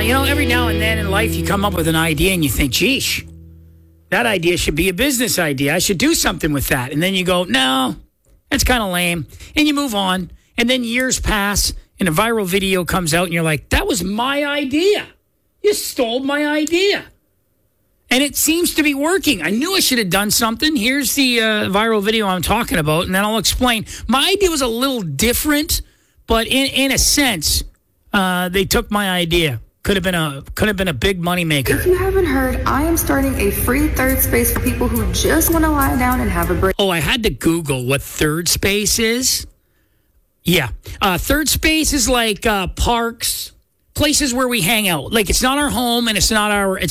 every now and then in life you come up with an idea and you think, geesh, that idea should be a business idea. I should do something with that. And then you go, no, that's kind of lame. And you move on. And then years pass and a viral video comes out and you're like, that was my idea. You stole my idea. And it seems to be working. I knew I should have done something. Here's the viral video I'm talking about, and then I'll explain. My idea was a little different, but in a sense, they took my idea. Could have been a big money maker. If you haven't heard, I am starting a free third space for people who just want to lie down and have a break. Oh, I had to Google what third space is. Yeah, third space is like parks, places where we hang out. Like it's not our home and it's not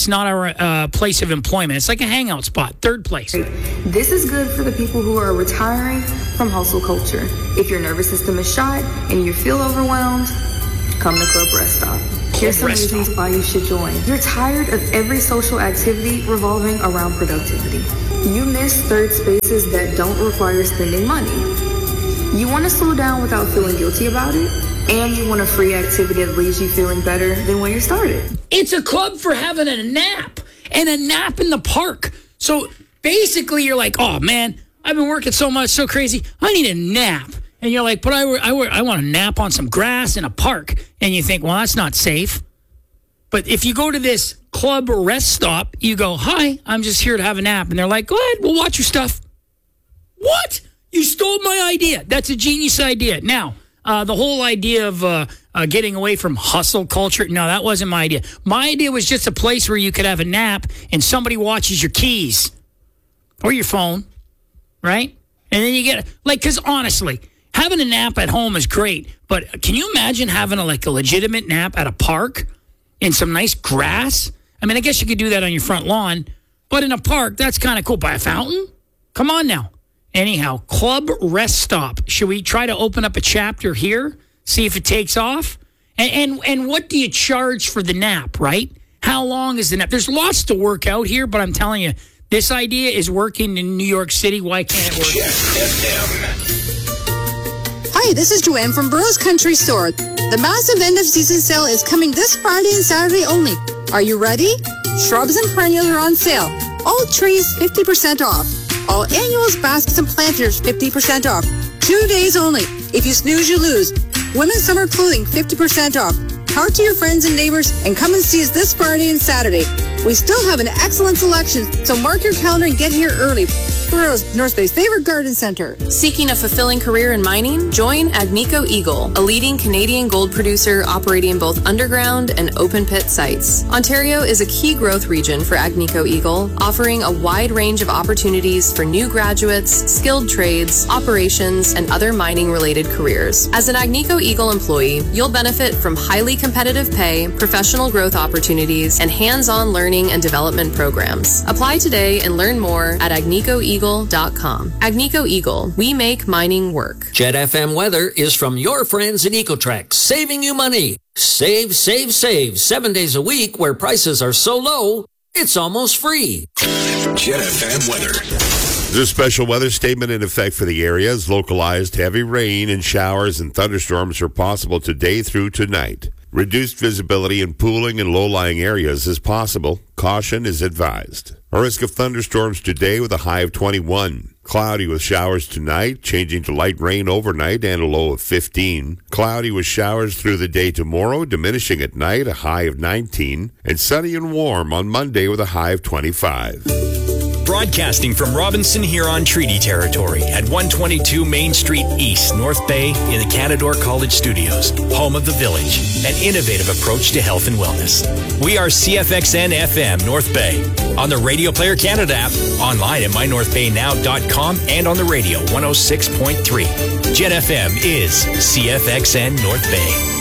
our place of employment. It's like a hangout spot. Third place. This is good for the people who are retiring from hustle culture. If your nervous system is shot and you feel overwhelmed, come to Club Rest Stop. Here's some reasons why you should join. You're tired of every social activity revolving around productivity. You miss third spaces that don't require spending money. You want to slow down without feeling guilty about it, and you want a free activity that leaves you feeling better than when you started. It's a club for having a nap, and a nap in the park. So basically you're like, oh man, I've been working so much, so crazy, I need a nap. And you're like, but I want to nap on some grass in a park. And you think, well, that's not safe. But if you go to this Club Rest Stop, you go, hi, I'm just here to have a nap. And they're like, go ahead, we'll watch your stuff. What? You stole my idea. That's a genius idea. Now, the whole idea of getting away from hustle culture, no, that wasn't my idea. My idea was just a place where you could have a nap and somebody watches your keys or your phone, right? And then you get, because honestly, having a nap at home is great, but can you imagine having a legitimate nap at a park in some nice grass? I mean, I guess you could do that on your front lawn, but in a park, that's kind of cool. By a fountain? Come on now. Anyhow, Club Rest Stop. Should we try to open up a chapter here? See if it takes off? And what do you charge for the nap, right? How long is the nap? There's lots to work out here, but I'm telling you, this idea is working in New York City. Why can't it work? Hi, this is Joanne from Burroughs Country Store. The massive end of season sale is coming this Friday and Saturday only. Are you ready? Shrubs and perennials are on sale. All trees 50% off. All annuals, baskets, and planters 50% off. 2 days only. If you snooze, you lose. Women's summer clothing 50% off. Talk to your friends and neighbors and come and see us this Friday and Saturday. We still have an excellent selection, so mark your calendar and get here early. Burroughs, North Bay's favorite garden center. Seeking a fulfilling career in mining? Join Agnico Eagle, a leading Canadian gold producer operating both underground and open pit sites. Ontario is a key growth region for Agnico Eagle, offering a wide range of opportunities for new graduates, skilled trades, operations, and other mining-related careers. As an Agnico Eagle employee, you'll benefit from highly competitive pay, professional growth opportunities, and hands-on learning and development programs. Apply today and learn more at agnicoeagle.com. Agnico Eagle, we make mining work. Jet FM weather is from your friends at Ecotrex, saving you money. Save, save, save 7 days a week where prices are so low, it's almost free. Jet FM weather. This special weather statement in effect for the area is localized heavy rain and showers and thunderstorms are possible today through tonight. Reduced visibility in pooling and low-lying areas is possible. Caution is advised. A risk of thunderstorms today with a high of 21. Cloudy with showers tonight, changing to light rain overnight and a low of 15. Cloudy with showers through the day tomorrow, diminishing at night, a high of 19. And sunny and warm on Monday with a high of 25. Broadcasting from Robinson Huron Treaty Territory at 122 Main Street East, North Bay in the Canadore College Studios, home of the Village, an innovative approach to health and wellness. We are CFXN FM North Bay on the Radio Player Canada app, online at mynorthbaynow.com, and on the radio 106.3. Jet FM is CFXN North Bay.